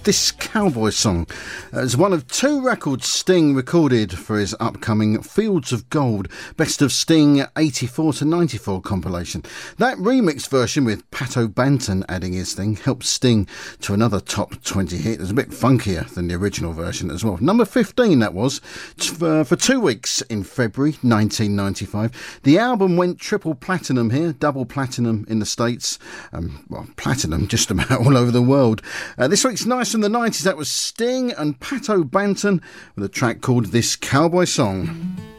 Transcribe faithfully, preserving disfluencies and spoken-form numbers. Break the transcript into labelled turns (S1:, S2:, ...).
S1: This Cowboy Song. It's one of two records Sting recorded for his upcoming Fields of Gold Best of Sting eighty-four to ninety-four compilation. That remix version with Pat O'Banton adding his thing helped Sting to another top twenty hit. It's a bit funkier than the original version as well. Number fifteen that was for, for two weeks in February nineteen ninety-five. The album went triple platinum here, double platinum in the States, um, well, platinum just about all over the world. Uh, this week's Nice from the nineties, that was Sting and Pat O'Banton with a track called This Cowboy Song.